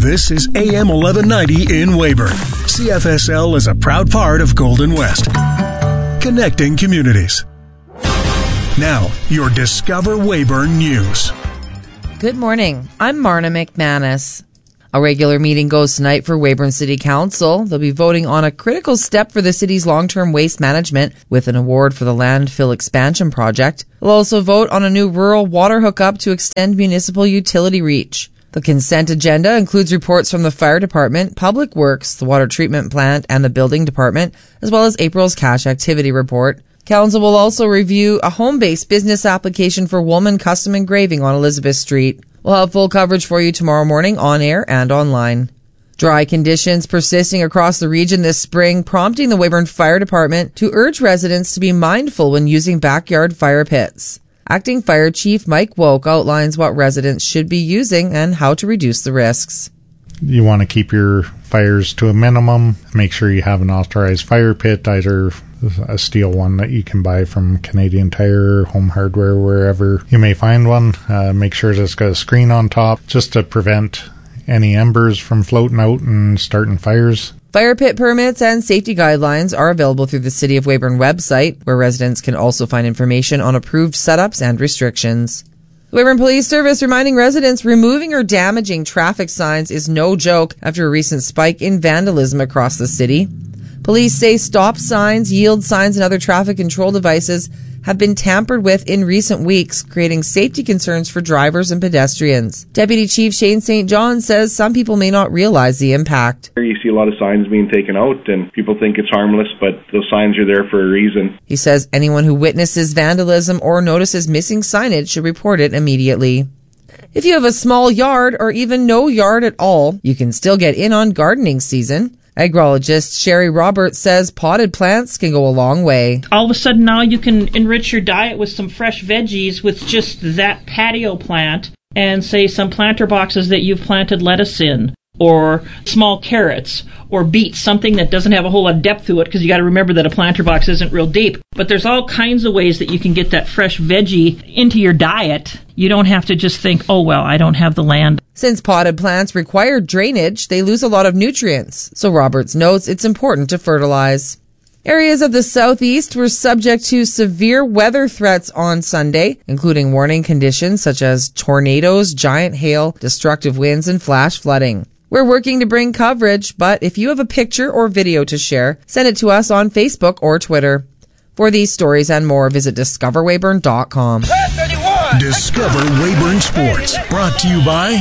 This is AM 1190 in Weyburn. CFSL is a proud part of Golden West. Connecting communities. Now, your Discover Weyburn News. Good morning. I'm Marna McManus. A regular meeting goes tonight for Weyburn City Council. They'll be voting on a critical step for the city's long-term waste management with an award for the landfill expansion project. They'll also vote on a new rural water hookup to extend municipal utility reach. The consent agenda includes reports from the Fire Department, Public Works, the Water Treatment Plant, and the Building Department, as well as April's cash activity report. Council will also review a home-based business application for Woolman Custom Engraving on Elizabeth Street. We'll have full coverage for you tomorrow morning on air and online. Dry conditions persisting across the region this spring, prompting the Weyburn Fire Department to urge residents to be mindful when using backyard fire pits. Acting Fire Chief Mike Woke outlines what residents should be using and how to reduce the risks. You want to keep your fires to a minimum. Make sure you have an authorized fire pit, either a steel one that you can buy from Canadian Tire, Home Hardware, wherever you may find one. Make sure it's got a screen on top just to prevent any embers from floating out and starting fires. Fire pit permits and safety guidelines are available through the City of Weyburn website, where residents can also find information on approved setups and restrictions. The Weyburn Police Service reminding residents removing or damaging traffic signs is no joke after a recent spike in vandalism across the city. Police say stop signs, yield signs, and other traffic control devices have been tampered with in recent weeks, creating safety concerns for drivers and pedestrians. Deputy Chief Shane St. John says some people may not realize the impact. You see a lot of signs being taken out and people think it's harmless, but those signs are there for a reason. He says anyone who witnesses vandalism or notices missing signage should report it immediately. If you have a small yard or even no yard at all, you can still get in on gardening season. Agrologist Sherry Roberts says potted plants can go a long way. All of a sudden now you can enrich your diet with some fresh veggies with just that patio plant and say some planter boxes that you've planted lettuce in, or small carrots, or beets, something that doesn't have a whole lot of depth to it, because you got to remember that a planter box isn't real deep. But there's all kinds of ways that you can get that fresh veggie into your diet. You don't have to just think, oh, well, I don't have the land. Since potted plants require drainage, they lose a lot of nutrients. So Roberts notes it's important to fertilize. Areas of the southeast were subject to severe weather threats on Sunday, including warning conditions such as tornadoes, giant hail, destructive winds, and flash flooding. We're working to bring coverage, but if you have a picture or video to share, send it to us on Facebook or Twitter. For these stories and more, visit discoverweyburn.com. Discover Weyburn Sports, brought to you by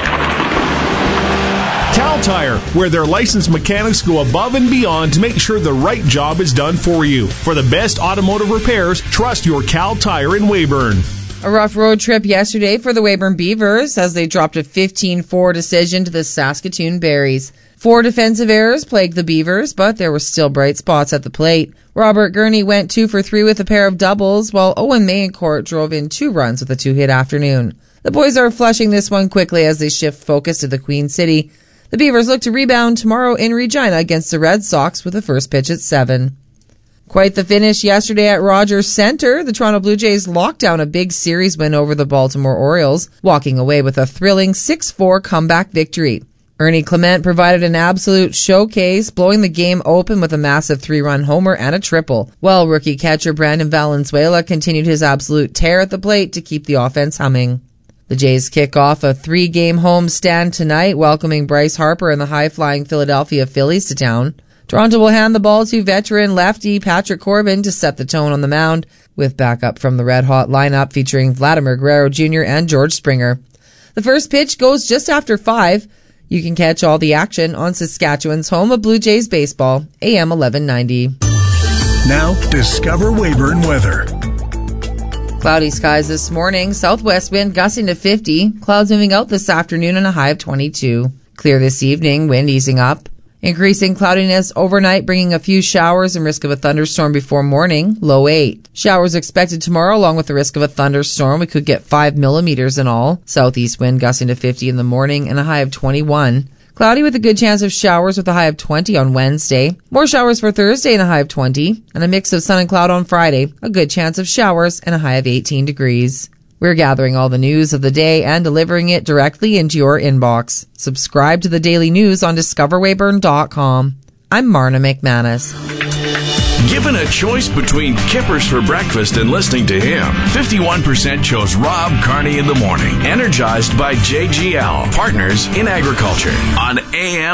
Cal Tire, where their licensed mechanics go above and beyond to make sure the right job is done for you. For the best automotive repairs, trust your Cal Tire in Weyburn. A rough road trip yesterday for the Weyburn Beavers as they dropped a 15-4 decision to the Saskatoon Berries. 4 defensive errors plagued the Beavers, but there were still bright spots at the plate. Robert Gurney went 2 for 3 with a pair of doubles, while Owen Mayencourt drove in 2 runs with a 2-hit afternoon. The boys are flushing this one quickly as they shift focus to the Queen City. The Beavers look to rebound tomorrow in Regina against the Red Sox with the first pitch at 7. Quite the finish yesterday at Rogers Centre. The Toronto Blue Jays locked down a big series win over the Baltimore Orioles, walking away with a thrilling 6-4 comeback victory. Ernie Clement provided an absolute showcase, blowing the game open with a massive 3-run homer and a triple, while rookie catcher Brandon Valenzuela continued his absolute tear at the plate to keep the offense humming. The Jays kick off a 3-game homestand tonight, welcoming Bryce Harper and the high-flying Philadelphia Phillies to town. Toronto will hand the ball to veteran lefty Patrick Corbin to set the tone on the mound, with backup from the red-hot lineup featuring Vladimir Guerrero Jr. and George Springer. The first pitch goes just after 5. You can catch all the action on Saskatchewan's home of Blue Jays baseball, AM 1190. Now, discover Weyburn weather. Cloudy skies this morning, southwest wind gusting to 50, clouds moving out this afternoon and a high of 22. Clear this evening, wind easing up. Increasing cloudiness overnight, bringing a few showers and risk of a thunderstorm before morning, low 8. Showers expected tomorrow along with the risk of a thunderstorm. We could get 5 millimeters in all. Southeast wind gusting to 50 in the morning and a high of 21. Cloudy with a good chance of showers with a high of 20 on Wednesday. More showers for Thursday and a high of 20. And a mix of sun and cloud on Friday. A good chance of showers and a high of 18 degrees. We're gathering all the news of the day and delivering it directly into your inbox. Subscribe to the daily news on discoverwayburn.com. I'm Marna McManus. Given a choice between Kippers for breakfast and listening to him, 51% chose Rob Carney in the morning, energized by JGL, Partners in Agriculture, on AM